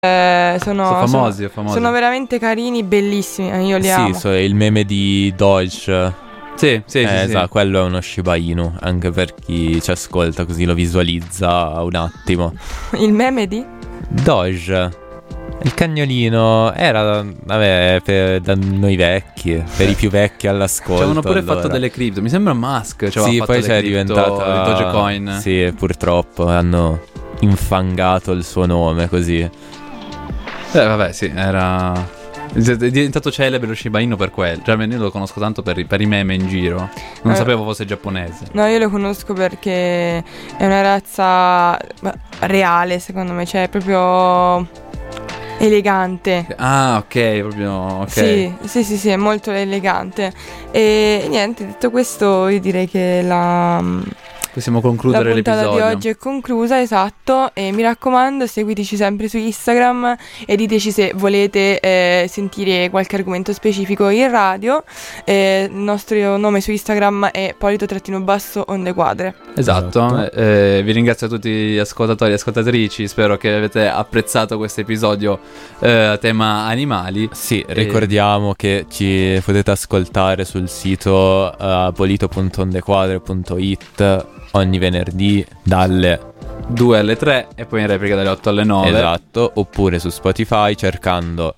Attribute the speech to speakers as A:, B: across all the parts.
A: Sono
B: famosi.
A: Sono veramente carini, bellissimi. Io li amo.
C: Sì, il meme di Doge.
B: Sì.
C: Esatto, quello è uno Shiba Inu. Anche per chi ci ascolta, così lo visualizza un attimo.
A: Il meme di?
C: Doge. Il cagnolino era, da noi vecchi, per i più vecchi all'ascolto.
B: Ci avevano pure fatto delle cripto. Mi sembra Musk.
C: Sì, poi c'è diventata
B: Dogecoin.
C: Sì, purtroppo hanno infangato il suo nome così.
B: Vabbè, sì, è diventato celebre lo Shiba Inu per quello. Cioè, io lo conosco tanto per i meme in giro. Non sapevo fosse giapponese.
A: No, io lo conosco perché è una razza reale, secondo me. Cioè, è proprio elegante.
B: Ah, ok, proprio ok.
A: Sì, è molto elegante. E niente, detto questo, io direi che
B: possiamo concludere
A: la puntata
B: l'episodio
A: di oggi è conclusa, esatto. E mi raccomando, seguiteci sempre su Instagram e diteci se volete sentire qualche argomento specifico in radio. Il nostro nome su Instagram è Polito_Onde Quadre.
B: Esatto. Vi ringrazio a tutti gli ascoltatori e ascoltatrici. Spero che avete apprezzato questo episodio a tema animali.
C: Sì, ricordiamo che ci potete ascoltare sul sito polito.ondequadre.it ogni venerdì dalle
B: 2 alle 3 e poi in replica dalle 8 alle 9.
C: Esatto, oppure su Spotify cercando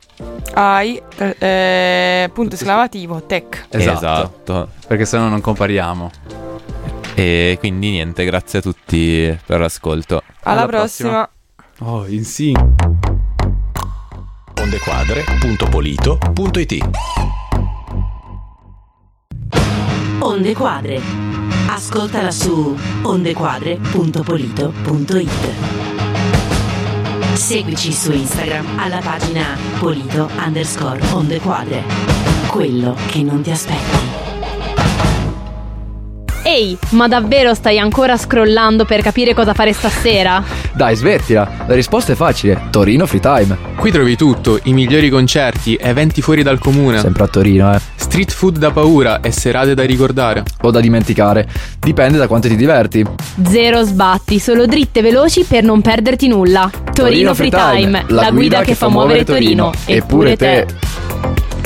A: punto esclamativo tech.
C: Esatto.
B: Perché sennò non compariamo.
C: E quindi niente, grazie a tutti per l'ascolto.
A: Alla prossima.
B: Oh, in sì.
D: Ondequadre.polito.it
E: Onde Quadre. Ascoltala su ondequadre.polito.it. Seguici su Instagram alla pagina Polito_Ondequadre. Quello che non ti aspetti.
F: Ehi, ma davvero stai ancora scrollando per capire cosa fare stasera?
G: Dai, smettila, la risposta è facile: Torino Free Time.
H: Qui trovi tutto, i migliori concerti, eventi fuori dal comune.
G: Sempre a Torino,
H: Street food da paura e serate da ricordare.
G: O da dimenticare, dipende da quanto ti diverti.
F: Zero sbatti, solo dritte veloci per non perderti nulla. Torino Free Time, la guida che fa muovere Torino. E pure te.